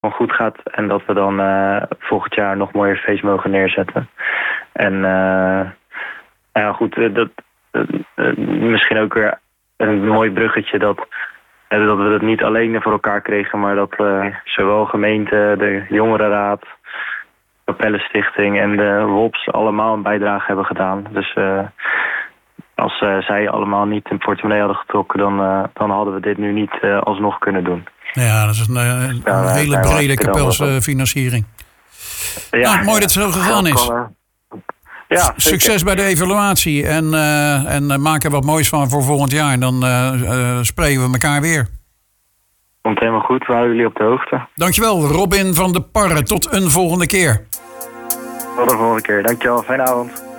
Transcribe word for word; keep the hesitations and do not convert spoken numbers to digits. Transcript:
gewoon goed gaat. En dat we dan uh, volgend jaar nog mooier feest mogen neerzetten. En uh, ja, goed, uh, dat, uh, uh, misschien ook weer een mooi bruggetje dat, uh, dat we dat niet alleen voor elkaar kregen, maar dat uh, zowel gemeente, de jongerenraad, de Kapellenstichting en de W O P S allemaal een bijdrage hebben gedaan. Dus uh, als uh, zij allemaal niet een portemonnee hadden getrokken, dan, uh, dan hadden we dit nu niet uh, alsnog kunnen doen. Ja, dat is een, een ja, hele brede kapelsfinanciering. Uh, ja, nou, mooi dat het zo gegaan is. Kan, uh, ja, succes bij de evaluatie en, uh, en uh, maak er wat moois van voor volgend jaar. En dan uh, uh, spreken we elkaar weer. Komt helemaal goed, we houden jullie op de hoogte. Dankjewel, Robin van de Parre. Tot een volgende keer. Tot een volgende keer, dankjewel. Fijne avond.